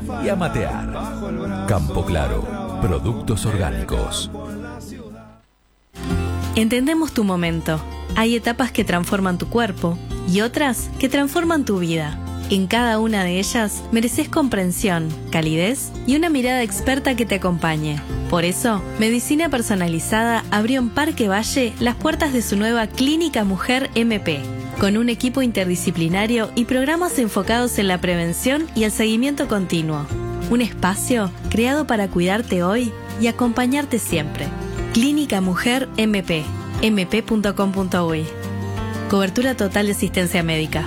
y a matear. Campo Claro, productos orgánicos. Entendemos tu momento. Hay etapas que transforman tu cuerpo y otras que transforman tu vida. En cada una de ellas mereces comprensión, calidez y una mirada experta que te acompañe. Por eso, Medicina Personalizada abrió en Parque Valle las puertas de su nueva Clínica Mujer MP, con un equipo interdisciplinario y programas enfocados en la prevención y el seguimiento continuo. Un espacio creado para cuidarte hoy y acompañarte siempre. Clínica Mujer MP, mp.com.uy. Cobertura total de asistencia médica.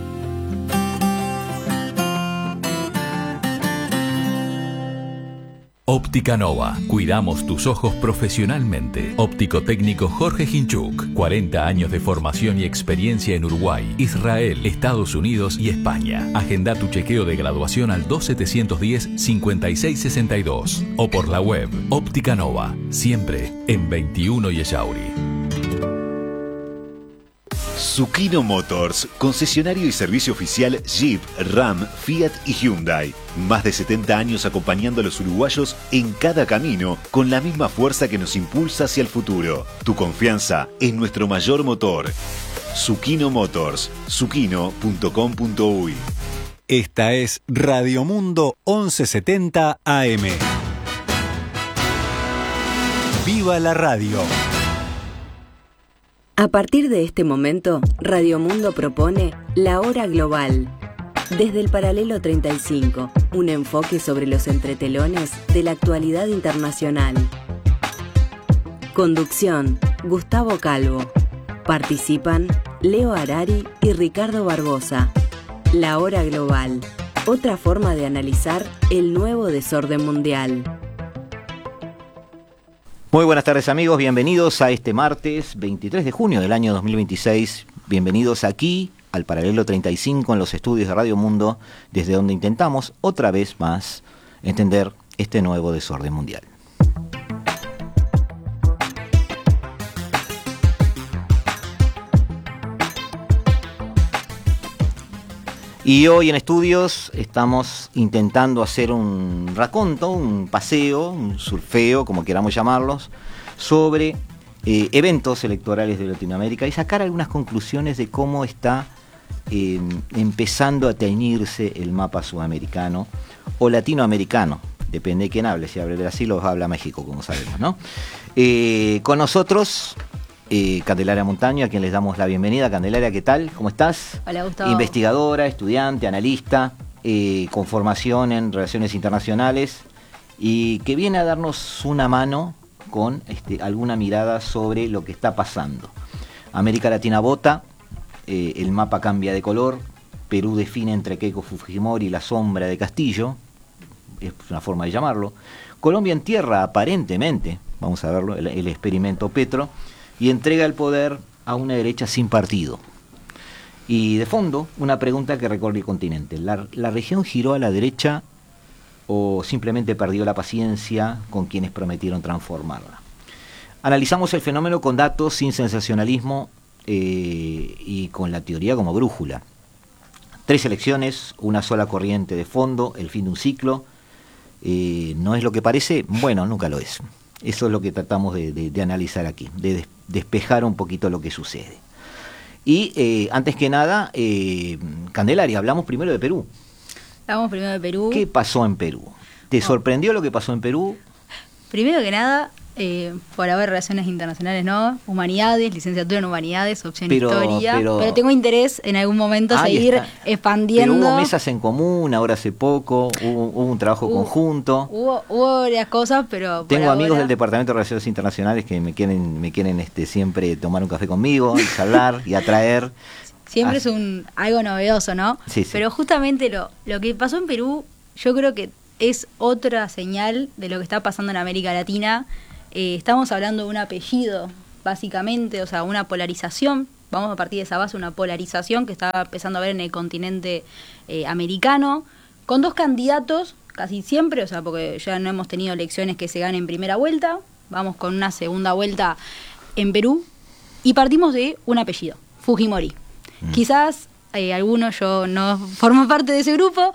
Óptica Nova. Cuidamos tus ojos profesionalmente. Óptico técnico Jorge Hinchuk. 40 años de formación y experiencia en Uruguay, Israel, Estados Unidos y España. Agenda tu chequeo de graduación al 2710-5662 o por la web Óptica Nova. Siempre en 21 y Echauri. Zucchino Motors, concesionario y servicio oficial Jeep, Ram, Fiat y Hyundai. Más de 70 años acompañando a los uruguayos en cada camino, con la misma fuerza que nos impulsa hacia el futuro. Tu confianza es nuestro mayor motor. Zucchino Motors, zucchino.com.uy. Esta es Radio Mundo 1170 AM. ¡Viva la radio! A partir de este momento, Radio Mundo propone La Hora Global. Desde el paralelo 35, un enfoque sobre los entretelones de la actualidad internacional. Conducción, Gustavo Calvo. Participan Leo Harari y Ricardo Barbosa. La Hora Global, otra forma de analizar el nuevo desorden mundial. Muy buenas tardes amigos, bienvenidos a este martes 23 de junio del año 2026. Bienvenidos aquí al Paralelo 35 en los estudios de Radio Mundo, desde donde intentamos otra vez más entender este nuevo desorden mundial. Y hoy en estudios estamos intentando hacer un raconto, un paseo, un surfeo, como queramos llamarlos, sobre eventos electorales de Latinoamérica y sacar algunas conclusiones de cómo está empezando a teñirse el mapa sudamericano o latinoamericano. Depende de quién hable, si habla de Brasil o habla México, como sabemos, ¿no? Con nosotros Candelaria Montaño, a quien les damos la bienvenida. Candelaria, ¿qué tal? ¿Cómo estás? Hola, Gustavo. Investigadora, estudiante, analista, con formación en relaciones internacionales y que viene a darnos una mano con alguna mirada sobre lo que está pasando. América Latina vota, el mapa cambia de color, Perú define entre Keiko Fujimori y la sombra de Castillo, es una forma de llamarlo. Colombia entierra aparentemente, vamos a verlo, el experimento Petro, y entrega el poder a una derecha sin partido. Y de fondo, una pregunta que recorre el continente. ¿La región giró a la derecha o simplemente perdió la paciencia con quienes prometieron transformarla? Analizamos el fenómeno con datos, sin sensacionalismo y con la teoría como brújula. 3 elecciones, una sola corriente de fondo, el fin de un ciclo. ¿No es lo que parece? Bueno, nunca lo es. Eso es lo que tratamos de analizar aquí, de despejar un poquito lo que sucede. Y antes que nada, Candelaria, hablamos primero de Perú. Hablamos primero de Perú. ¿Qué pasó en Perú? ¿Te sorprendió lo que pasó en Perú? Primero que nada, por haber relaciones internacionales, ¿no? Humanidades, licenciatura en Humanidades, opción Historia. Pero tengo interés en algún momento seguir expandiendo. Pero hubo mesas en común, ahora hace poco, hubo un trabajo conjunto. Hubo varias cosas, pero tengo amigos del Departamento de Relaciones Internacionales que me quieren siempre tomar un café conmigo y charlar y atraer. Siempre es algo novedoso, ¿no? Sí. Pero justamente lo que pasó en Perú, yo creo que es otra señal de lo que está pasando en América Latina. Estamos hablando de un apellido, básicamente, o sea, una polarización. Vamos a partir de esa base, una polarización que está empezando a ver en el continente americano, con 2 candidatos casi siempre, o sea, porque ya no hemos tenido elecciones que se ganen en primera vuelta. Vamos con una segunda vuelta en Perú y partimos de un apellido, Fujimori. Quizás algunos, yo no formo parte de ese grupo,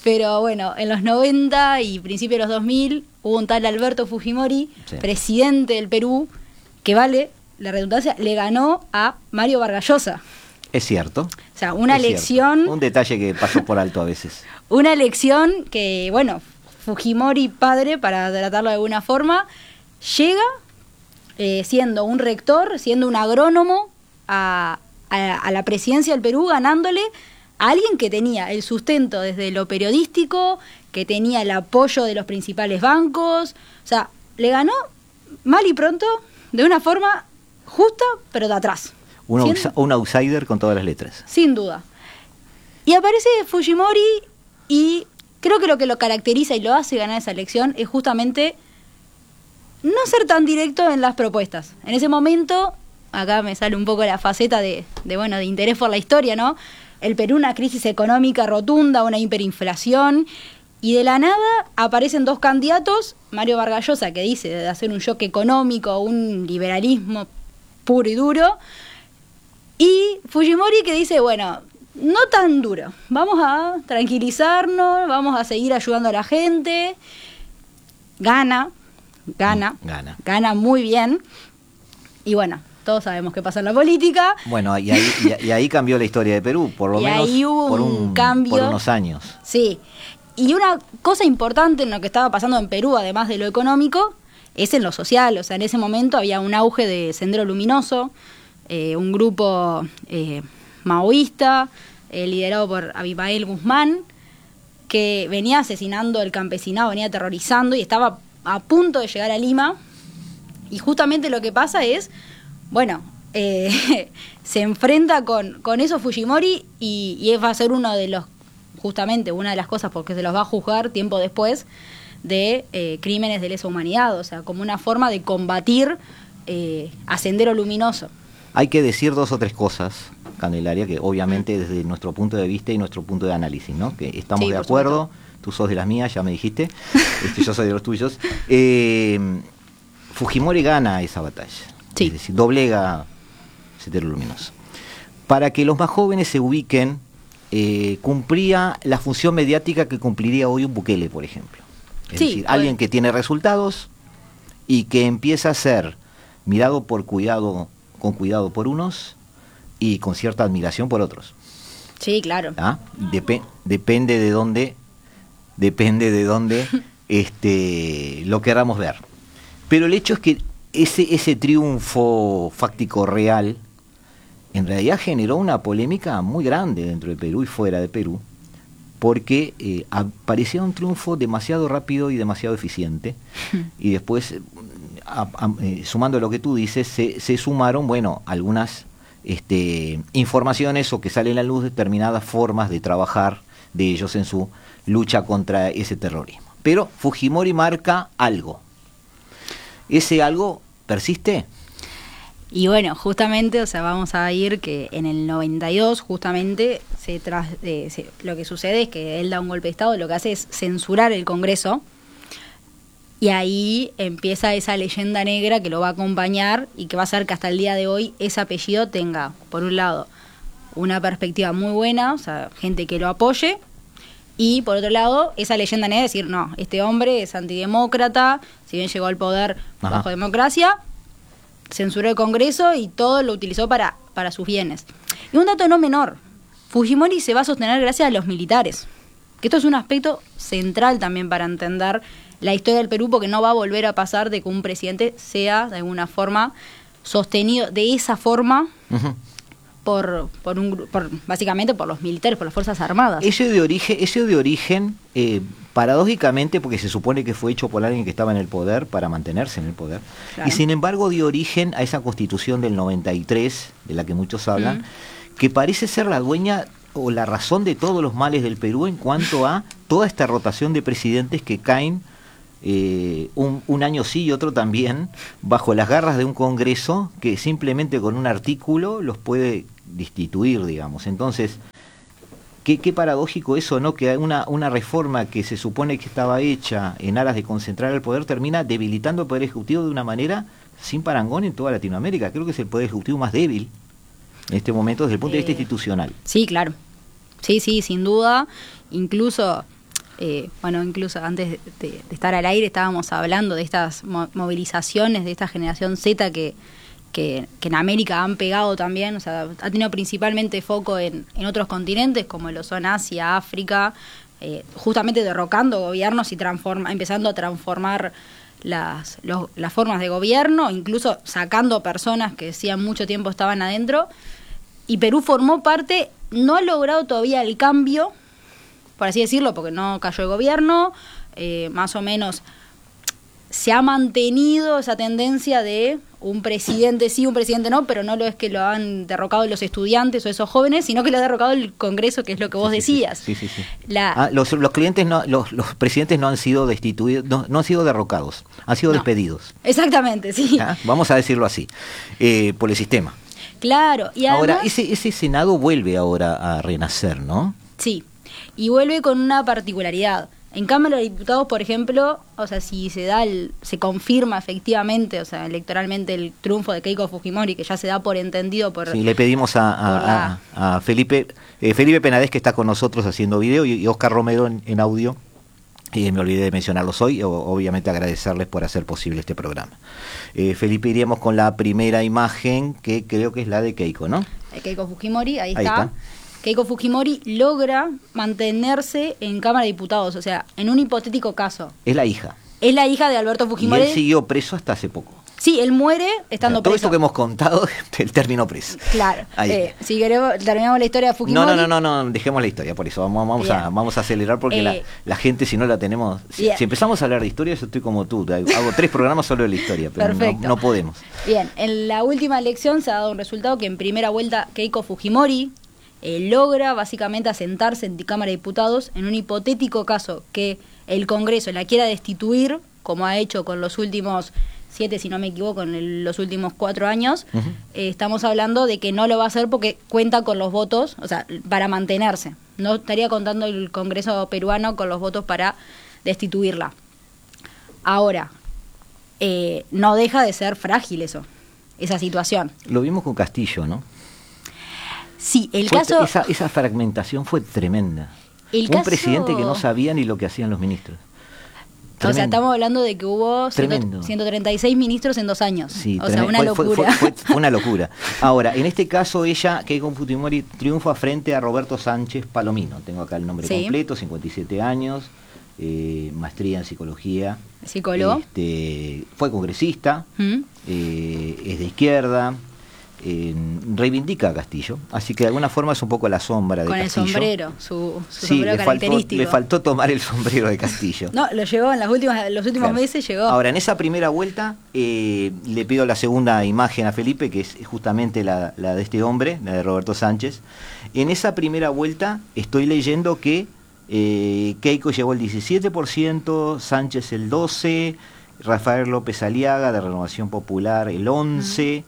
Pero bueno, en los 90 y principios de los 2000 hubo un tal Alberto Fujimori, Sí. presidente del Perú, que vale, la redundancia, le ganó a Mario Vargas Llosa. Es cierto. O sea, una es cierto. elección, Un detalle que pasó por alto a veces. una elección que, bueno, Fujimori padre, para tratarlo de alguna forma, llega siendo un rector, siendo un agrónomo a la presidencia del Perú, ganándole a alguien que tenía el sustento desde lo periodístico, que tenía el apoyo de los principales bancos. O sea, le ganó mal y pronto, de una forma justa, pero de atrás. Un outsider con todas las letras. Sin duda. Y aparece Fujimori y creo que lo caracteriza y lo hace ganar esa elección es justamente no ser tan directo en las propuestas. En ese momento, acá me sale un poco la faceta de interés por la historia, ¿no? El Perú, una crisis económica rotunda, una hiperinflación, y de la nada aparecen dos candidatos, Mario Vargas Llosa, que dice de hacer un shock económico, un liberalismo puro y duro, y Fujimori que dice, bueno, no tan duro, vamos a tranquilizarnos, vamos a seguir ayudando a la gente. Gana muy bien, y bueno, todos sabemos qué pasa en la política. Bueno, y ahí cambió la historia de Perú, por lo menos ahí hubo un cambio, por unos años. Sí, y una cosa importante en lo que estaba pasando en Perú, además de lo económico, es en lo social. O sea, en ese momento había un auge de Sendero Luminoso, un grupo maoísta, liderado por Abimael Guzmán, que venía asesinando al campesinado, venía aterrorizando y estaba a punto de llegar a Lima. Y justamente lo que pasa es, bueno, se enfrenta con eso Fujimori y va a ser una de las cosas porque se los va a juzgar tiempo después de crímenes de lesa humanidad, o sea, como una forma de combatir a Sendero Luminoso. Hay que decir dos o tres cosas, Candelaria, que obviamente desde nuestro punto de vista y nuestro punto de análisis, ¿no? Que estamos de acuerdo, tú sos de las mías, ya me dijiste, yo soy de los tuyos. Fujimori gana esa batalla, sí. Es decir, doblega Sendero Luminoso. Para que los más jóvenes se ubiquen, cumplía la función mediática que cumpliría hoy un Bukele, por ejemplo. Es decir, alguien que tiene resultados y que empieza a ser mirado con cuidado por unos y con cierta admiración por otros. Sí, claro. ¿Ah? Depende de dónde lo queramos ver. Pero el hecho es que ese triunfo fáctico real en realidad generó una polémica muy grande dentro de Perú y fuera de Perú, porque parecía un triunfo demasiado rápido y demasiado eficiente, y después, sumando lo que tú dices, se sumaron, algunas informaciones o que salen a la luz determinadas formas de trabajar de ellos en su lucha contra ese terrorismo. Pero Fujimori marca algo. ¿Ese algo persiste? Y bueno, justamente, o sea, vamos a ir que en el 92 justamente lo que sucede es que él da un golpe de Estado, lo que hace es censurar el Congreso, y ahí empieza esa leyenda negra que lo va a acompañar y que va a hacer que hasta el día de hoy ese apellido tenga, por un lado, una perspectiva muy buena, o sea, gente que lo apoye, y por otro lado, esa leyenda negra de decir, no, este hombre es antidemócrata, si bien llegó al poder bajo democracia, censuró el Congreso y todo lo utilizó para sus bienes. Y un dato no menor, Fujimori se va a sostener gracias a los militares, que esto es un aspecto central también para entender la historia del Perú, porque no va a volver a pasar de que un presidente sea de alguna forma sostenido de esa forma básicamente por los militares, por las Fuerzas Armadas. Ese de origen, paradójicamente, porque se supone que fue hecho por alguien que estaba en el poder para mantenerse en el poder, claro. Y sin embargo dio origen a esa Constitución del 93, de la que muchos hablan, que parece ser la dueña o la razón de todos los males del Perú en cuanto a toda esta rotación de presidentes que caen un año sí y otro también bajo las garras de un Congreso que simplemente con un artículo los puede destituir, digamos. Entonces, qué paradójico eso, ¿no? Que una reforma que se supone que estaba hecha en aras de concentrar el poder termina debilitando el Poder Ejecutivo de una manera sin parangón en toda Latinoamérica. Creo que es el Poder Ejecutivo más débil en este momento desde el punto de vista institucional. Sí, claro. Sí, sin duda. Incluso Bueno, incluso antes de estar al aire estábamos hablando de estas movilizaciones de esta generación Z que en América han pegado también, o sea, ha tenido principalmente foco en otros continentes como lo son Asia, África, justamente derrocando gobiernos y empezando a transformar las formas de gobierno, incluso sacando personas que hacían mucho tiempo estaban adentro. Y Perú formó parte, no ha logrado todavía el cambio, por así decirlo, porque no cayó el gobierno, más o menos se ha mantenido esa tendencia de un presidente sí, un presidente no, pero no lo es que lo han derrocado los estudiantes o esos jóvenes, sino que lo ha derrocado el Congreso, que es lo que vos decías. Sí. Los clientes no, los presidentes no han sido destituidos, no han sido derrocados, han sido despedidos. Exactamente, sí. Vamos a decirlo así, por el sistema. Claro. Y ahora, además, ese Senado vuelve ahora a renacer, ¿no? Sí, y vuelve con una particularidad. En Cámara de Diputados, por ejemplo, o sea, si se confirma efectivamente, o sea, electoralmente el triunfo de Keiko Fujimori, que ya se da por entendido por... Sí, le pedimos a Felipe Penades, que está con nosotros haciendo video, y Oscar Romero en audio. Me olvidé de mencionarlos hoy, obviamente agradecerles por hacer posible este programa. Felipe, iríamos con la primera imagen, que creo que es la de Keiko, ¿no? De Keiko Fujimori, ahí está. Keiko Fujimori logra mantenerse en Cámara de Diputados, o sea, en un hipotético caso. Es la hija. Es la hija de Alberto Fujimori. Y él siguió preso hasta hace poco. Sí, él muere estando todo preso. Esto que hemos contado, él terminó preso. Claro. Si queremos, terminamos la historia de Fujimori. No, dejemos la historia, por eso. Vamos a acelerar porque la gente, si no la tenemos... Si empezamos a hablar de historia, yo estoy como tú. Hago 3 programas solo de la historia, pero no podemos. Bien, en la última elección se ha dado un resultado que en primera vuelta Keiko Fujimori logra básicamente asentarse en Cámara de Diputados en un hipotético caso que el Congreso la quiera destituir, como ha hecho con los últimos 7, si no me equivoco, en los últimos 4 años. Estamos hablando de que no lo va a hacer porque cuenta con los votos, o sea, para mantenerse. No estaría contando el Congreso peruano con los votos para destituirla. Ahora, no deja de ser frágil esa situación. Lo vimos con Castillo, ¿no? Sí, caso... Esa fragmentación fue tremenda. Un presidente que no sabía ni lo que hacían los ministros. Tremendo. O sea, estamos hablando de que hubo 136 ministros en 2 años. Sí, o sea, una locura. Fue una locura. Ahora, en este caso, Keiko Fujimori triunfa frente a Roberto Sánchez Palomino. Tengo acá el nombre completo, 57 años, maestría en psicología. ¿Psicólogo? Fue congresista, es de izquierda. Reivindica a Castillo, así que de alguna forma es un poco la sombra de con Castillo. Con el sombrero, su sombrero característico. Le faltó tomar el sombrero de Castillo. No, lo llevó en los últimos meses, llegó. Ahora, en esa primera vuelta, le pido la segunda imagen a Felipe, que es justamente la de este hombre, la de Roberto Sánchez. En esa primera vuelta estoy leyendo que Keiko llevó el 17%, Sánchez el 12%, Rafael López Aliaga de Renovación Popular el 11%,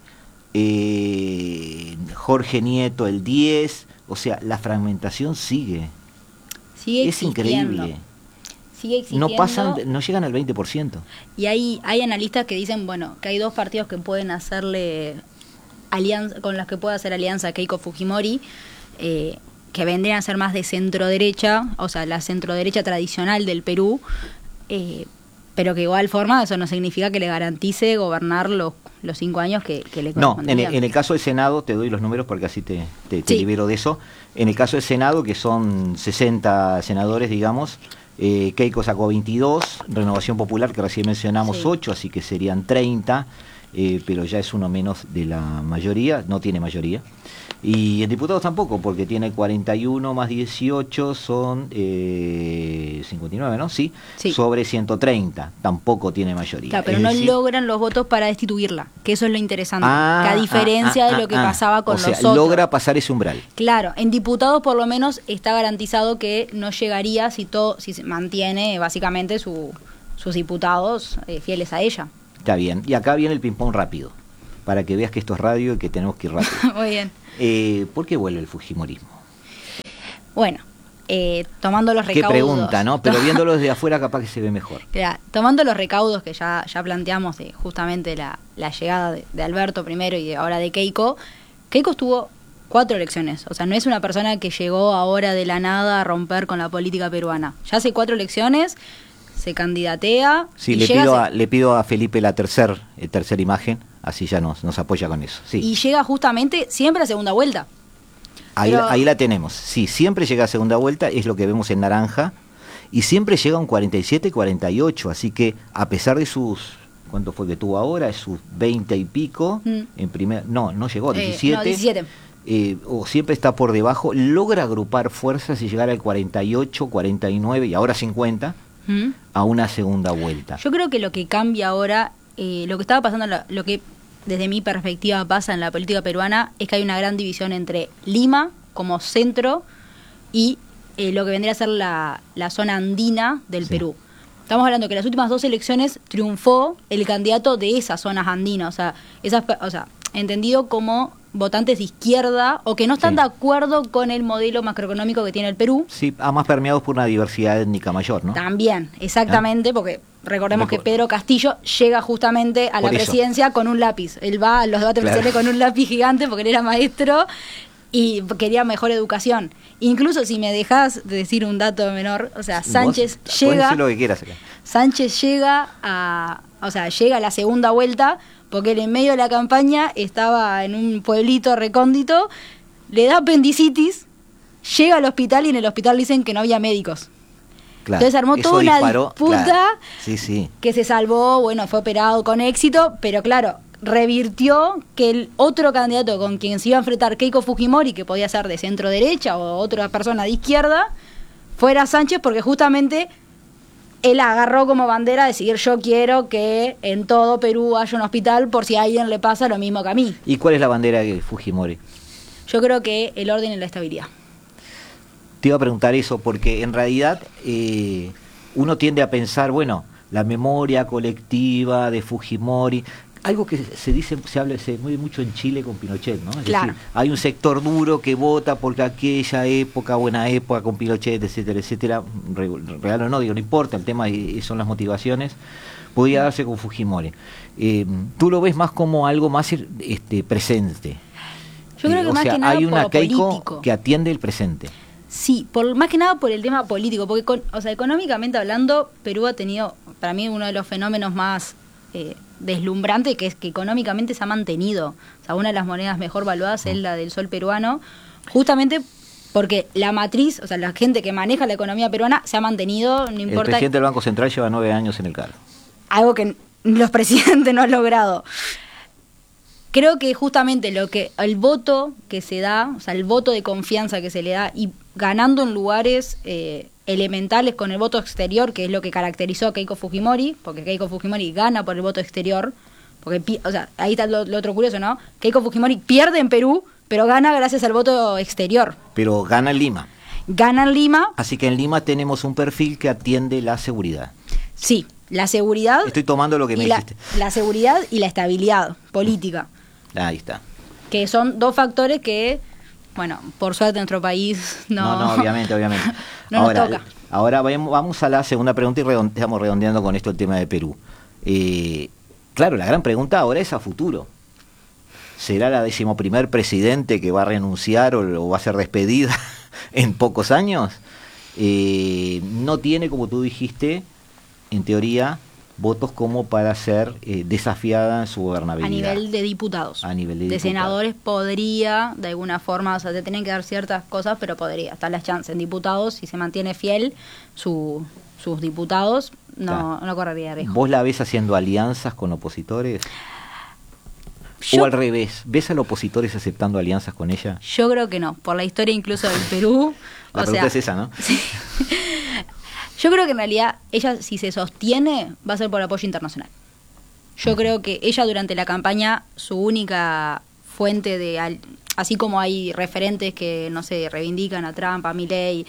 Jorge Nieto el 10%, o sea, la fragmentación sigue increíble. Sigue existiendo. No llegan al 20%. Y hay analistas que dicen, bueno, que hay 2 partidos que pueden hacerle alianza, con los que puede hacer alianza Keiko Fujimori, que vendrían a ser más de centro derecha, o sea, la centro derecha tradicional del Perú, pero que de igual forma eso no significa que le garantice gobernar los 5 años que le correspondían. No, en el caso del Senado, te doy los números porque así te libero de eso. En el caso del Senado, que son 60 senadores, digamos, Keiko sacó 22, Renovación Popular, que recién mencionamos, 8, así que serían 30, pero ya es uno menos de la mayoría, no tiene mayoría. Y en diputados tampoco, porque tiene 41 más 18, son 59, ¿no? Sí, sobre 130, tampoco tiene mayoría. Claro, pero no logran los votos para destituirla, que eso es lo interesante, que a diferencia de lo que pasaba con los otros. Logra pasar ese umbral. Claro, en diputados por lo menos está garantizado que no llegaría si se mantiene básicamente sus diputados fieles a ella. Está bien, y acá viene el ping-pong rápido, para que veas que esto es radio y que tenemos que ir rápido. Muy bien. ¿Por qué vuelve el fujimorismo? Bueno, tomando los recaudos... Qué pregunta, ¿no? Pero viéndolo desde afuera capaz que se ve mejor. Claro, tomando los recaudos que ya planteamos de justamente la llegada de Alberto primero y ahora de Keiko estuvo 4 elecciones. O sea, no es una persona que llegó ahora de la nada a romper con la política peruana. Ya hace 4 elecciones, se candidatea. Sí, y le pido a Felipe la tercera imagen, así ya nos apoya con eso. Sí. Y llega justamente siempre a segunda vuelta. Ahí la tenemos. Sí, siempre llega a segunda vuelta, es lo que vemos en naranja, y siempre llega a un 47-48, así que a pesar de sus... ¿Cuánto fue que tuvo ahora? Es sus 20 y pico. En primer, no llegó, 17. No, 17. O siempre está por debajo, logra agrupar fuerzas y llegar al 48, 49 y ahora 50 a una segunda vuelta. Yo creo que lo que cambia ahora, lo que estaba pasando, lo que desde mi perspectiva pasa en la política peruana, es que hay una gran división entre Lima como centro y lo que vendría a ser la zona andina del Perú. Estamos hablando que en las últimas 2 elecciones triunfó el candidato de esas zonas andinas, o sea, entendido como votantes de izquierda o que no están de acuerdo con el modelo macroeconómico que tiene el Perú. Sí, más permeados por una diversidad étnica mayor, ¿no? También, exactamente, porque recordemos que Pedro Castillo llega justamente a la presidencia con un lápiz. Él va a los debates presidenciales con un lápiz gigante porque él era maestro y quería mejor educación. Incluso si me dejas de decir un dato menor, o sea, Sánchez llega... lo que quieras acá. Sánchez llega a la segunda vuelta porque él en medio de la campaña estaba en un pueblito recóndito, le da apendicitis, llega al hospital y en el hospital dicen que no había médicos. Claro, entonces armó toda una disputa que se salvó, bueno, fue operado con éxito, pero claro, revirtió que el otro candidato con quien se iba a enfrentar, Keiko Fujimori, que podía ser de centro derecha o otra persona de izquierda, fuera Sánchez, porque justamente él agarró como bandera decir: yo quiero que en todo Perú haya un hospital por si a alguien le pasa lo mismo que a mí. ¿Y cuál es la bandera de Fujimori? Yo creo que el orden y la estabilidad. Te iba a preguntar eso, porque en realidad uno tiende a pensar, bueno, la memoria colectiva de Fujimori, algo que se mueve mucho en Chile con Pinochet, ¿no? Es claro. decir, hay un sector duro que vota porque aquella época, buena época con Pinochet, etcétera, etcétera, real o no, digo, no importa, el tema son las motivaciones, podría darse con Fujimori. Tú lo ves más como algo más presente. Yo creo que más que nada hay una Keiko político que atiende el presente. Sí, más que nada por el tema político, porque económicamente hablando, Perú ha tenido, para mí, uno de los fenómenos más deslumbrante, que es que económicamente se ha mantenido. O sea, una de las monedas mejor valuadas es la del sol peruano, justamente porque la matriz, o sea, la gente que maneja la economía peruana se ha mantenido, no importa. El presidente del Banco Central lleva 9 años en el cargo. Algo que los presidentes no han logrado. Creo que justamente el voto que se da, o sea, el voto de confianza que se le da y ganando en lugares elementales con el voto exterior, que es lo que caracterizó a Keiko Fujimori, porque Keiko Fujimori gana por el voto exterior, porque, o sea, ahí está lo otro curioso, ¿no? Keiko Fujimori pierde en Perú, pero gana gracias al voto exterior. Pero gana en Lima. Gana en Lima. Así que en Lima tenemos un perfil que atiende la seguridad. Sí, la seguridad. Estoy tomando lo que me dijiste. La seguridad y la estabilidad política. Ahí está. Que son 2 factores que, bueno, por suerte en nuestro país No, obviamente. no nos toca. Ahora vamos a la segunda pregunta y estamos redondeando con esto el tema de Perú. Claro, la gran pregunta ahora es a futuro. ¿Será la 11ª presidente que va a renunciar o va a ser despedida en pocos años? No tiene, como tú dijiste, en teoría, votos como para ser desafiada en su gobernabilidad. A nivel de diputados. De senadores podría, de alguna forma, o sea, te tienen que dar ciertas cosas, pero podría. Están las chances. En diputados, si se mantiene fiel sus diputados, no correría riesgo. ¿Vos la ves haciendo alianzas con opositores? ¿O al revés? ¿Ves a los opositores aceptando alianzas con ella? Yo creo que no. Por la historia incluso del Perú. La pregunta es esa, ¿no? Sí. Yo creo que en realidad ella, si se sostiene, va a ser por apoyo internacional. Yo creo que ella durante la campaña, su única fuente de... Así como hay referentes que, no sé, reivindican a Trump, a Milei,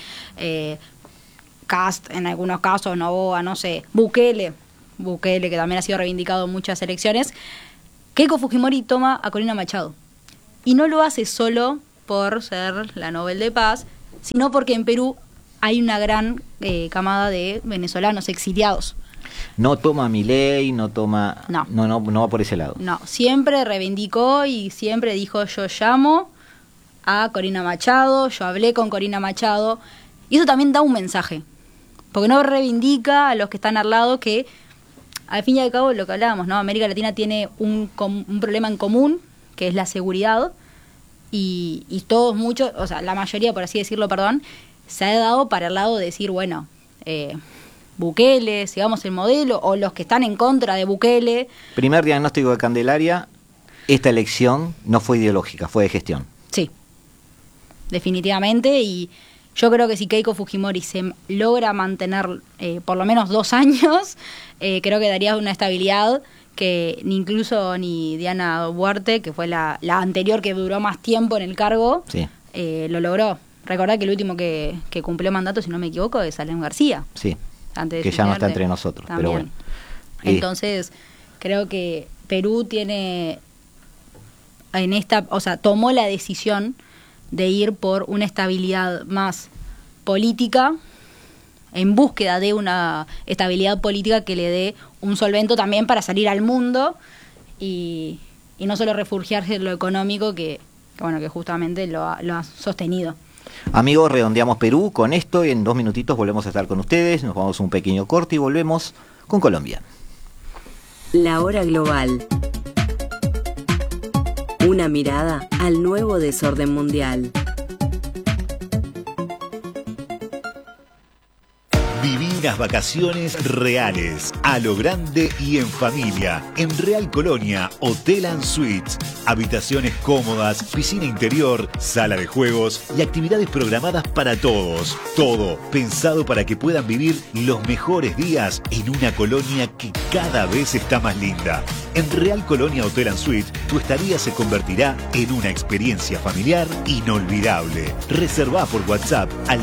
Cast en algunos casos, Noboa, no sé, Bukele, que también ha sido reivindicado en muchas elecciones, Keiko Fujimori toma a Corina Machado. Y no lo hace solo por ser la Nobel de Paz, sino porque en Perú hay una gran camada de venezolanos exiliados. No toma Milei, no va por ese lado. No, siempre reivindicó y siempre dijo: yo llamo a Corina Machado, yo hablé con Corina Machado, y eso también da un mensaje, porque no reivindica a los que están al lado que, al fin y al cabo, lo que hablábamos, ¿no? América Latina tiene un problema en común, que es la seguridad, y todos muchos, o sea, la mayoría, por así decirlo, se ha dado para el lado de decir, bueno, Bukele, sigamos el modelo, o los que están en contra de Bukele. Primer diagnóstico de Candelaria, esta elección no fue ideológica, fue de gestión. Sí, definitivamente, y yo creo que si Keiko Fujimori se logra mantener por lo menos 2 años, creo que daría una estabilidad que ni Diana Boluarte, que fue la anterior que duró más tiempo en el cargo, sí, lo logró. Recordá que el último que cumplió mandato, si no me equivoco, es Alem García. Sí, antes de que ya no está entre nosotros, también. Pero bueno. Entonces, creo que Perú tiene tomó la decisión de ir por una estabilidad más política, en búsqueda de una estabilidad política que le dé un solvento también para salir al mundo y no solo refugiarse en lo económico que justamente lo ha sostenido. Amigos, redondeamos Perú con esto y en 2 minutitos volvemos a estar con ustedes. Nos vamos a un pequeño corte y volvemos con Colombia. La hora global. Una mirada al nuevo desorden mundial. Viví unas vacaciones reales, a lo grande y en familia, en Real Colonia, Hotel & Suites. Habitaciones cómodas, piscina interior, sala de juegos y actividades programadas para todos. Todo pensado para que puedan vivir los mejores días en una colonia que cada vez está más linda. En Real Colonia Hotel & Suites, tu estadía se convertirá en una experiencia familiar inolvidable. Reservá por WhatsApp al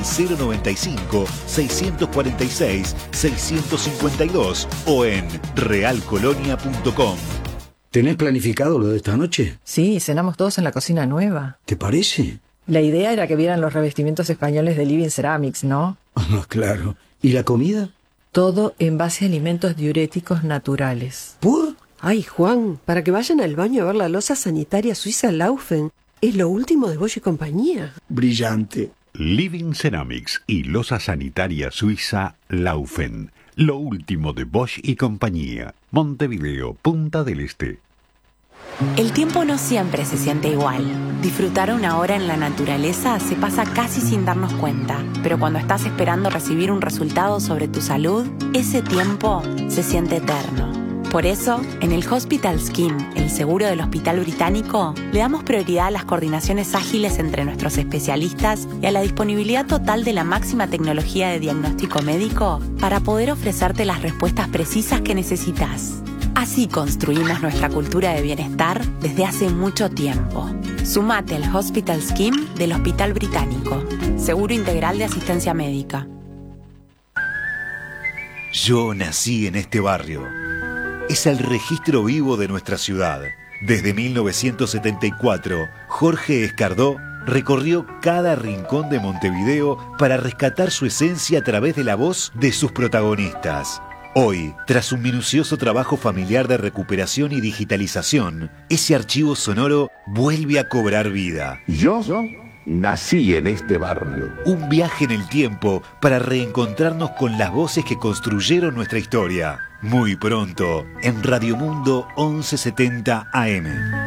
095-646-652 o en realcolonia.com. ¿Tenés planificado lo de esta noche? Sí, cenamos todos en la cocina nueva. ¿Te parece? La idea era que vieran los revestimientos españoles de Living Ceramics, ¿no? Ah, claro. ¿Y la comida? Todo en base a alimentos diuréticos naturales. ¿Por? Ay, Juan, para que vayan al baño a ver la loza sanitaria suiza Laufen. Es lo último de Bosch y compañía. Brillante. Living Ceramics y loza sanitaria suiza Laufen. Lo último de Bosch y compañía. Montevideo, Punta del Este. El tiempo no siempre se siente igual. Disfrutar una hora en la naturaleza se pasa casi sin darnos cuenta, pero cuando estás esperando recibir un resultado sobre tu salud, ese tiempo se siente eterno. Por eso, en el Hospital Scheme, el seguro del Hospital Británico, le damos prioridad a las coordinaciones ágiles entre nuestros especialistas y a la disponibilidad total de la máxima tecnología de diagnóstico médico para poder ofrecerte las respuestas precisas que necesitas. Así construimos nuestra cultura de bienestar desde hace mucho tiempo. Sumate al Hospital Scheme del Hospital Británico. Seguro integral de asistencia médica. Yo nací en este barrio. Es el registro vivo de nuestra ciudad. Desde 1974, Jorge Escardó recorrió cada rincón de Montevideo para rescatar su esencia a través de la voz de sus protagonistas. Hoy, tras un minucioso trabajo familiar de recuperación y digitalización, ese archivo sonoro vuelve a cobrar vida. Yo nací en este barrio. Un viaje en el tiempo para reencontrarnos con las voces que construyeron nuestra historia. Muy pronto, en Radio Mundo 1170 AM.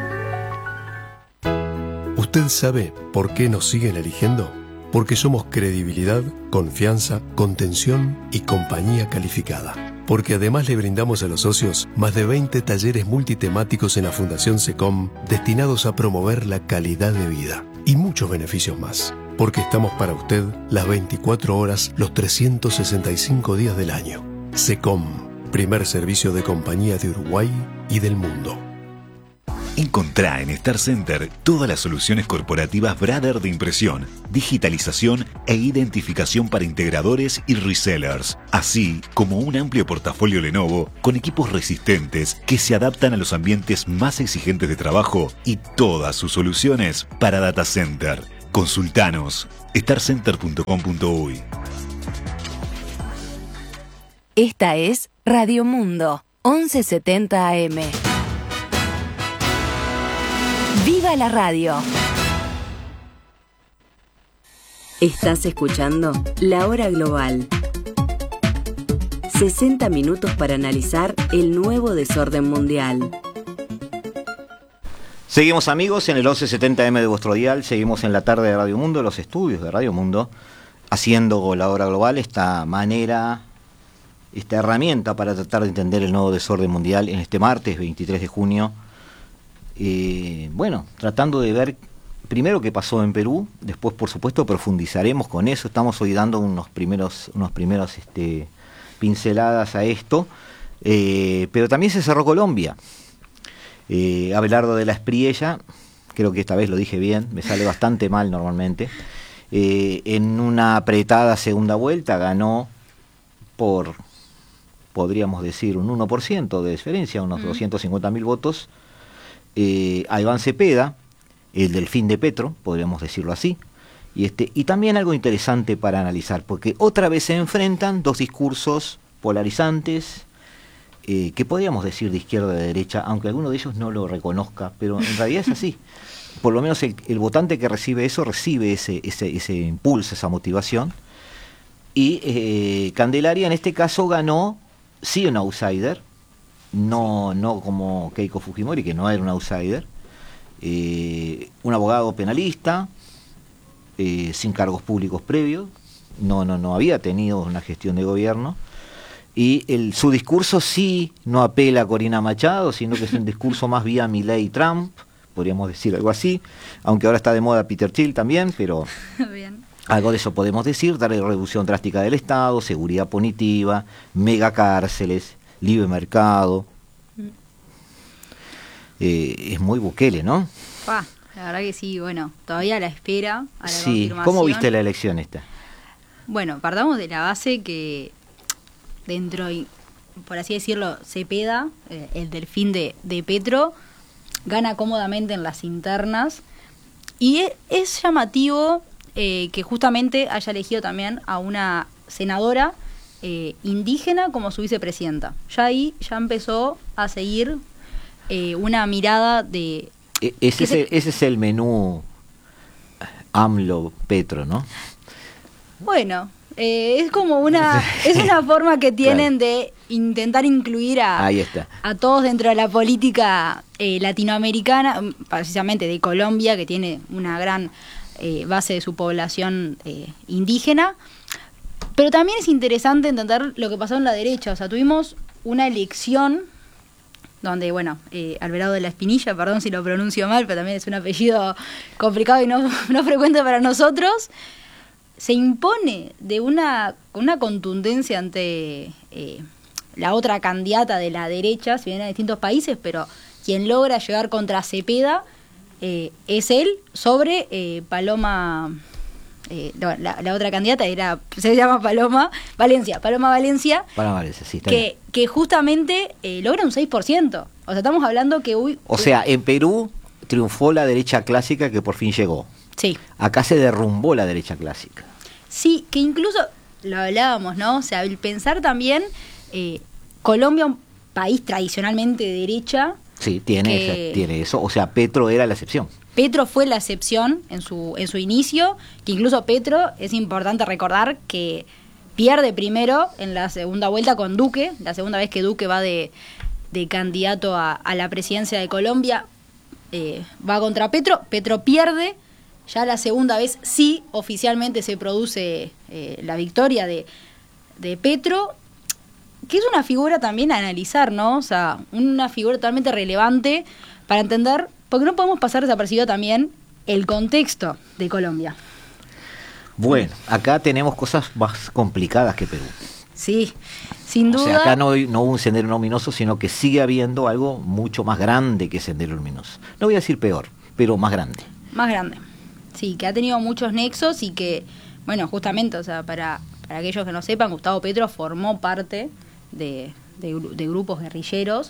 ¿Usted sabe por qué nos siguen eligiendo? Porque somos credibilidad, confianza, contención y compañía calificada. Porque además le brindamos a los socios más de 20 talleres multitemáticos en la Fundación SECOM destinados a promover la calidad de vida. Y muchos beneficios más. Porque estamos para usted las 24 horas, los 365 días del año. SECOM, primer servicio de compañía de Uruguay y del mundo. Encontrá en Star Center todas las soluciones corporativas Brother de impresión, digitalización e identificación para integradores y resellers, así como un amplio portafolio Lenovo con equipos resistentes que se adaptan a los ambientes más exigentes de trabajo y todas sus soluciones para data center. Consultanos starcenter.com.uy. Esta es Radio Mundo 1170 AM. ¡Viva la radio! Estás escuchando La Hora Global. 60 minutos para analizar el nuevo desorden mundial. Seguimos, amigos, en el 1170M de vuestro dial. Seguimos en la tarde de Radio Mundo, los estudios de Radio Mundo, haciendo La Hora Global, esta herramienta para tratar de entender el nuevo desorden mundial en este martes 23 de junio. Tratando de ver primero qué pasó en Perú, después por supuesto profundizaremos con eso. Estamos hoy dando unos primeros pinceladas a esto, pero también se cerró Colombia. Abelardo de la Espriella, creo que esta vez lo dije bien, me sale bastante mal normalmente, en una apretada segunda vuelta ganó por, podríamos decir, un 1% de diferencia, unos 250.000 votos, a Iván Cepeda, el delfín de Petro, podríamos decirlo así, y también algo interesante para analizar, porque otra vez se enfrentan dos discursos polarizantes, que podríamos decir de izquierda y de derecha, aunque alguno de ellos no lo reconozca, pero en realidad es así. Por lo menos el votante que recibe eso, recibe ese impulso, esa motivación. Y Candelaria en este caso ganó, sí, un outsider, no como Keiko Fujimori, que no era un outsider, un abogado penalista, sin cargos públicos previos, no había tenido una gestión de gobierno. Y su discurso sí no apela a Corina Machado, sino que es un discurso más vía Milei y Trump, podríamos decir algo así, aunque ahora está de moda Peter Thiel también, pero Bien. Algo de eso podemos decir: darle reducción drástica del Estado, seguridad punitiva, megacárceles, libre mercado. Es muy Bukele, ¿no? La verdad que sí, todavía a la espera, a la confirmación. ¿Cómo viste la elección esta? Bueno, partamos de la base que dentro, por así decirlo, Cepeda, el delfín de Petro, gana cómodamente en las internas, y es llamativo que justamente haya elegido también a una senadora indígena como su vicepresidenta. Ya ahí empezó a seguir una mirada de... Ese es el menú AMLO-Petro, ¿no? Bueno, es como una forma que tienen de intentar incluir a todos dentro de la política latinoamericana, precisamente de Colombia, que tiene una gran base de su población indígena. Pero también es interesante entender lo que pasó en la derecha. O sea, tuvimos una elección donde, Alvarado de la Espinilla, perdón si lo pronuncio mal, pero también es un apellido complicado y no frecuente para nosotros, se impone con una contundencia ante la otra candidata de la derecha, si viene a distintos países, pero quien logra llegar contra Cepeda es él sobre Paloma... la otra candidata se llama Paloma Valencia, sí, que justamente logra un 6%. O sea, estamos hablando que en Perú triunfó la derecha clásica, que por fin llegó. Sí. Acá se derrumbó la derecha clásica. Sí, que incluso lo hablábamos, ¿no? O sea, el pensar también Colombia, un país tradicionalmente de derecha. Sí, tiene eso. O sea, Petro era la excepción. Petro fue la excepción en su inicio, que incluso Petro, es importante recordar que pierde primero en la segunda vuelta con Duque, la segunda vez que Duque va de candidato a la presidencia de Colombia, va contra Petro pierde, ya la segunda vez sí oficialmente se produce la victoria de Petro, que es una figura también a analizar, ¿no? O sea, una figura totalmente relevante para entender, porque no podemos pasar desapercibido también el contexto de Colombia. Bueno, acá tenemos cosas más complicadas que Perú. Sí, sin duda. O sea, acá no hubo un sendero luminoso, sino que sigue habiendo algo mucho más grande que sendero luminoso. No voy a decir peor, pero más grande. Más grande. Sí, que ha tenido muchos nexos y que, justamente, o sea, para aquellos que no sepan, Gustavo Petro formó parte de grupos guerrilleros,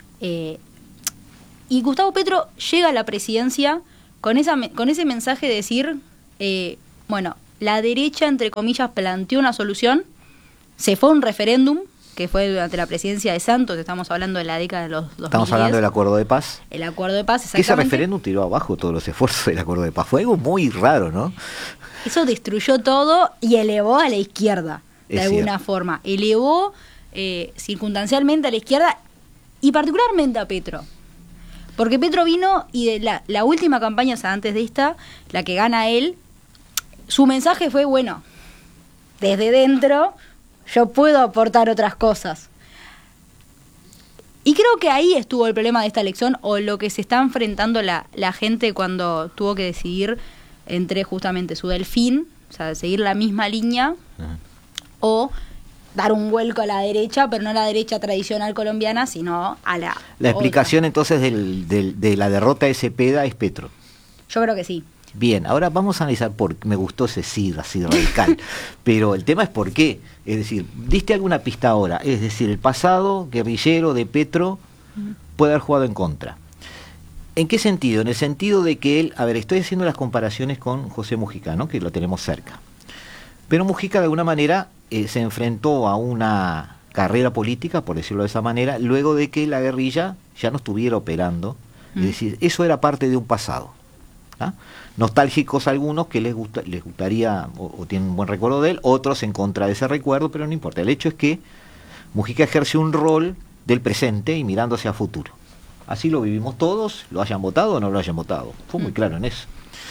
y Gustavo Petro llega a la presidencia con ese mensaje de decir, la derecha, entre comillas, planteó una solución, se fue a un referéndum, que fue durante la presidencia de Santos, estamos hablando de la década de los 2010. Estamos hablando del Acuerdo de Paz. El Acuerdo de Paz, exactamente. Ese referéndum tiró abajo todos los esfuerzos del Acuerdo de Paz. Fue algo muy raro, ¿no? Eso destruyó todo y elevó a la izquierda, de Es alguna cierto. forma. Elevó circunstancialmente a la izquierda y particularmente a Petro. Porque Petro vino y de la última campaña, o sea, antes de esta, la que gana él, su mensaje fue, bueno, desde dentro yo puedo aportar otras cosas. Y creo que ahí estuvo el problema de esta elección, o lo que se está enfrentando la gente cuando tuvo que decidir entre justamente su delfín, o sea, seguir la misma línea, o dar un vuelco a la derecha, pero no a la derecha tradicional colombiana, sino a la La otra. explicación entonces de la derrota de Cepeda es Petro. Yo creo que sí. Bien, ahora vamos a analizar me gustó ese sí, así radical, pero el tema es por qué. Es decir, diste alguna pista ahora, es decir, el pasado guerrillero de Petro puede haber jugado en contra. ¿En qué sentido? En el sentido de que él, estoy haciendo las comparaciones con José Mujica, ¿no? Que lo tenemos cerca. Pero Mujica de alguna manera se enfrentó a una carrera política, por decirlo de esa manera, luego de que la guerrilla ya no estuviera operando. Es decir, eso era parte de un pasado. ¿Ah? Nostálgicos algunos que les gustaría o tienen un buen recuerdo de él, otros en contra de ese recuerdo, pero no importa. El hecho es que Mujica ejerce un rol del presente y mirando hacia futuro. Así lo vivimos todos, lo hayan votado o no lo hayan votado. Fue muy claro en eso.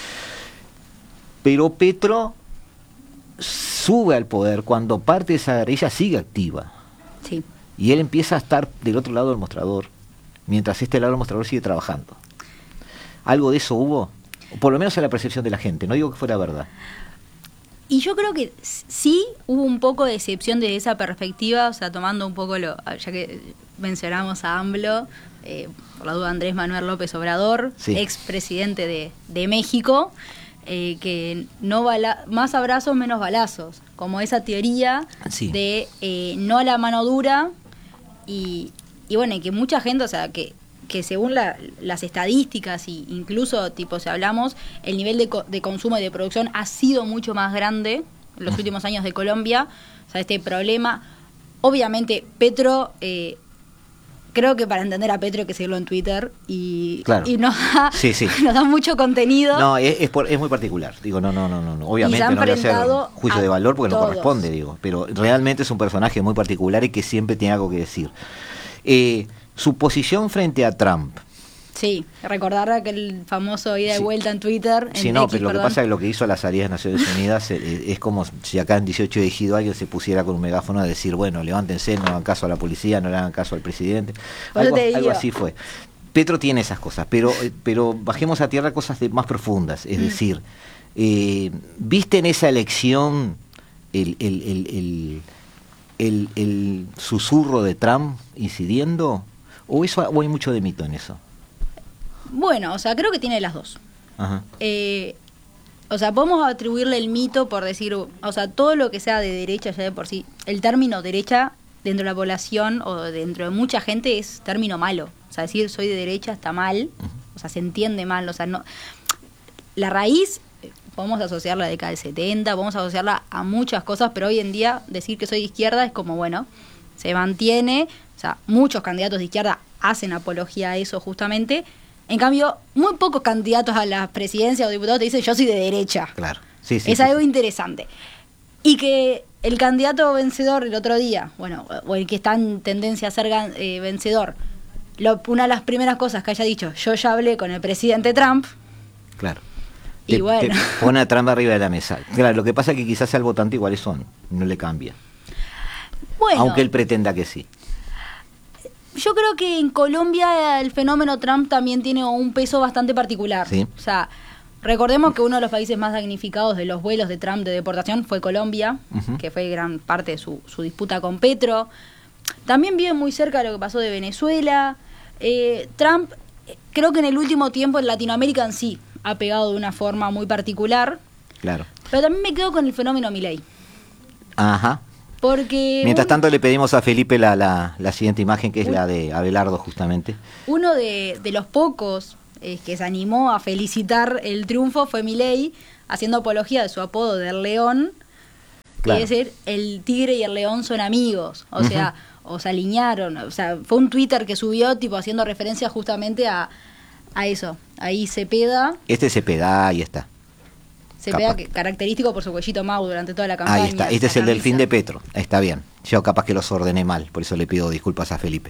Pero Petro sube al poder cuando parte de esa guerrilla sigue activa. Sí. Y él empieza a estar del otro lado del mostrador, mientras este lado del mostrador sigue trabajando. ¿Algo de eso hubo? Por lo menos en la percepción de la gente, no digo que fuera verdad. Y yo creo que sí hubo un poco de excepción de esa perspectiva, o sea, tomando un poco ya que mencionamos a AMLO, por la duda Andrés Manuel López Obrador, sí, expresidente de México, que no más abrazos, menos balazos, como esa teoría sí, de no a la mano dura y bueno, y que mucha gente, o sea, que según las estadísticas y incluso tipo si hablamos, el nivel de consumo y de producción ha sido mucho más grande en los últimos años de Colombia. O sea, este problema, obviamente Petro, creo que para entender a Petro hay que seguirlo en Twitter y nos da mucho contenido. No, es muy particular. Digo, no. Obviamente no voy a hacer juicio de valor porque no corresponde, digo. Pero realmente es un personaje muy particular y que siempre tiene algo que decir. Su posición frente a Trump. Sí, recordar aquel famoso ida y vuelta en Twitter. Sí, pero lo que pasa es que lo que hizo a las salidas de Naciones Unidas es como si acá en 18 de Ejido alguien se pusiera con un megáfono a decir, bueno, levántense, no hagan caso a la policía, no le hagan caso al presidente. Algo así fue. Petro tiene esas cosas, pero bajemos a tierra cosas más profundas. Es decir, ¿viste en esa elección el susurro de Trump incidiendo? ¿O hay mucho de mito en eso? Bueno, o sea, creo que tiene las dos. Ajá. O sea, podemos atribuirle el mito por decir, o sea, todo lo que sea de derecha ya de por sí, el término derecha dentro de la población o dentro de mucha gente es término malo. O sea, decir soy de derecha está mal, o sea, se entiende mal, o sea, no. La raíz podemos asociarla a la década del 70, podemos asociarla a muchas cosas, pero hoy en día decir que soy de izquierda es como, bueno, se mantiene, o sea, muchos candidatos de izquierda hacen apología a eso justamente. En cambio, muy pocos candidatos a la presidencia o diputados te dicen yo soy de derecha. Claro. Es algo interesante. Y que el candidato vencedor el otro día, bueno, o el que está en tendencia a ser vencedor, una de las primeras cosas que haya dicho, yo ya hablé con el presidente Trump. Claro. Y bueno. Te pone a Trump arriba de la mesa. Claro, lo que pasa es que quizás al votante iguales son, no le cambia. Bueno, aunque él pretenda que sí. Yo creo que en Colombia el fenómeno Trump también tiene un peso bastante particular. ¿Sí? O sea, recordemos que uno de los países más damnificados de los vuelos de Trump de deportación fue Colombia, que fue gran parte de su disputa con Petro. También vive muy cerca de lo que pasó de Venezuela. Trump, creo que en el último tiempo en Latinoamérica en sí ha pegado de una forma muy particular. Claro. Pero también me quedo con el fenómeno Milei. Ajá. Porque mientras tanto le pedimos a Felipe la siguiente imagen, que es la de Abelardo justamente. Uno de los pocos que se animó a felicitar el triunfo fue Milei, haciendo apología de su apodo del león, claro, que es decir, el tigre y el león son amigos, o sea, o se alinearon, o sea, fue un Twitter que subió tipo haciendo referencia justamente a eso, ahí Cepeda. Cepeda, ahí está. Cepeda, que característico por su cuellito Mau durante toda la campaña. Ahí está, este es el delfín de Petro, está bien. Yo capaz que los ordené mal, por eso le pido disculpas a Felipe.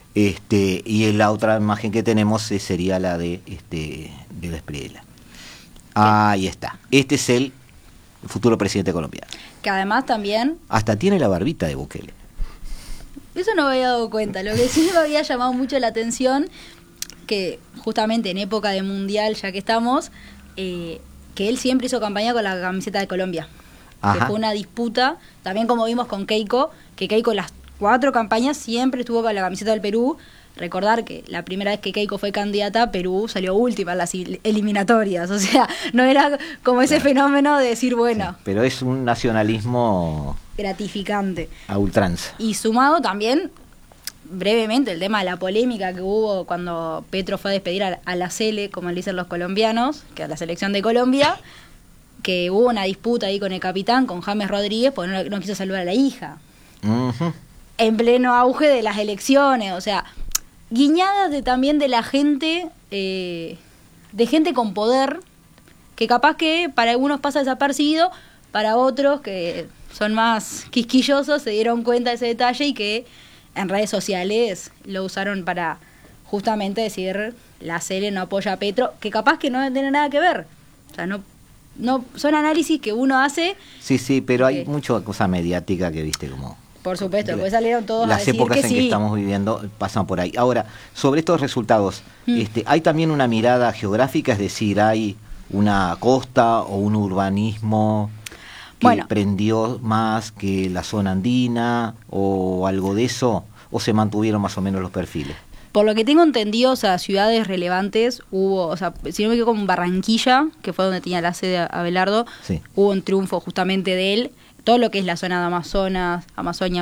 Y la otra imagen que tenemos sería la de la Espriella. Ahí está. Este es el futuro presidente colombiano. Que además también... Hasta tiene la barbita de Bukele. Eso no me había dado cuenta. Lo que sí me había llamado mucho la atención, que justamente en época de mundial, ya que estamos, que él siempre hizo campaña con la camiseta de Colombia. Ajá. Que fue una disputa, también como vimos con Keiko, que Keiko las 4 campañas siempre estuvo con la camiseta del Perú. Recordar que la primera vez que Keiko fue candidata, Perú salió última en las eliminatorias. O sea, no era como ese fenómeno de decir, bueno... Sí, pero es un nacionalismo... gratificante. A ultranza. Y sumado también, brevemente, el tema de la polémica que hubo cuando Petro fue a despedir a la Sele, como le dicen los colombianos, que a la selección de Colombia, que hubo una disputa ahí con el capitán, con James Rodríguez, porque no quiso saludar a la hija. Uh-huh. En pleno auge de las elecciones, o sea... guiñadas también de la gente, de gente con poder, que capaz que para algunos pasa desapercibido, para otros que son más quisquillosos se dieron cuenta de ese detalle y que en redes sociales lo usaron para justamente decir la Sele no apoya a Petro, que capaz que no tiene nada que ver. O sea, no son análisis que uno hace. Sí, pero hay mucha cosa mediática que viste como... Por supuesto, pues salieron todos las a decir épocas que en sí. que estamos viviendo pasan por ahí. Ahora, sobre estos resultados, hay también una mirada geográfica, es decir, hay una costa o un urbanismo que prendió más que la zona andina o algo de eso, o se mantuvieron más o menos los perfiles. Por lo que tengo entendido, o sea, ciudades relevantes hubo, o sea, si no me equivoco, en Barranquilla, que fue donde tenía la sede Abelardo, sí, hubo un triunfo justamente de él. Todo lo que es la zona de Amazonia,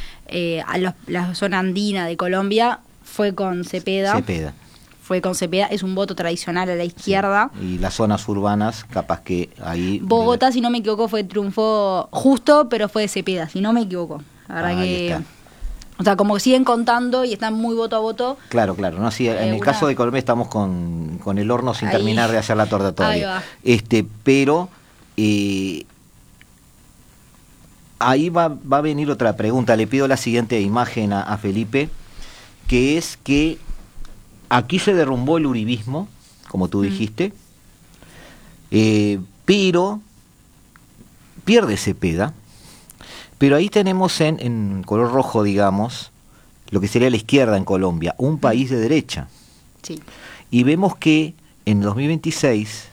la zona andina de Colombia fue con Cepeda. Fue con Cepeda, es un voto tradicional a la izquierda. Sí. Y las zonas urbanas, capaz que ahí... Bogotá, si no me equivoco, fue triunfo justo, pero fue de Cepeda, si no me equivoco. La verdad que... Está. O sea, como que siguen contando y están muy voto a voto. Claro. No, sí, en el caso de Colombia estamos con el horno sin terminar de hacer la torta todavía. Pero... ahí va a venir otra pregunta. Le pido la siguiente imagen a Felipe, que es que aquí se derrumbó el uribismo, como tú dijiste, pero pierde Cepeda, pero ahí tenemos en color rojo, digamos, lo que sería la izquierda en Colombia, un país de derecha. Sí. Y vemos que en 2026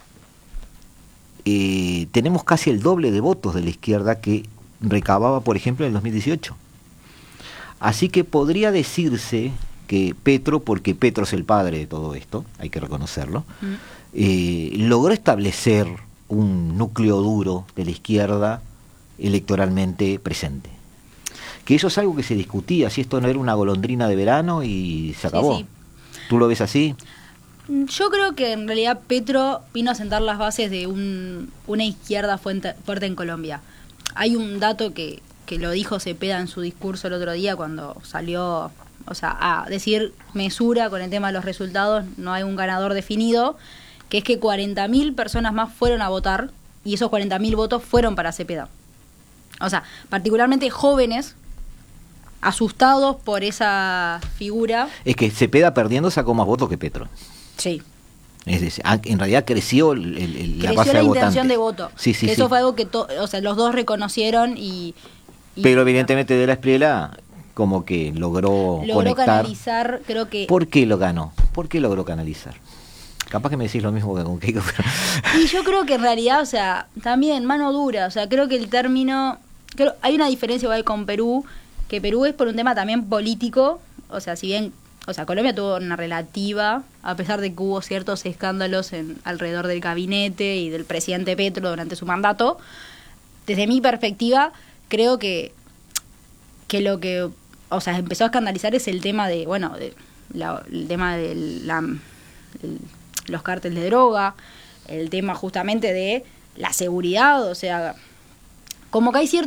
tenemos casi el doble de votos de la izquierda que recababa, por ejemplo, en el 2018. Así que podría decirse que Petro, porque Petro es el padre de todo esto, hay que reconocerlo, logró establecer un núcleo duro de la izquierda electoralmente presente. Que eso es algo que se discutía, si esto no era una golondrina de verano y se acabó. Sí. ¿Tú lo ves así? Yo creo que en realidad Petro vino a sentar las bases de una izquierda fuerte en Colombia. Hay un dato que lo dijo Cepeda en su discurso el otro día cuando salió, o sea, a decir mesura con el tema de los resultados, no hay un ganador definido, que es que 40.000 personas más fueron a votar y esos 40.000 votos fueron para Cepeda. O sea, particularmente jóvenes asustados por esa figura. Es que Cepeda perdiendo sacó más votos que Petro. Sí. Es decir, en realidad creció la base de votantes. Intención de voto. Sí, eso fue algo que o sea, los dos reconocieron y pero evidentemente de la Espriella como que logró conectar. Canalizar, creo que... ¿Por qué lo ganó? ¿Por qué logró canalizar? Capaz que me decís lo mismo que con Keiko, pero... Y yo creo que en realidad, o sea, también mano dura, o sea, creo que el término... hay una diferencia igual con Perú, que Perú es por un tema también político, o sea, si bien... O sea, Colombia tuvo una relativa, a pesar de que hubo ciertos escándalos alrededor del gabinete y del presidente Petro durante su mandato. Desde mi perspectiva, creo que lo que, o sea, empezó a escandalizar es el tema de, bueno, el tema de los cárteles de droga, el tema justamente de la seguridad, o sea, como que hay cierto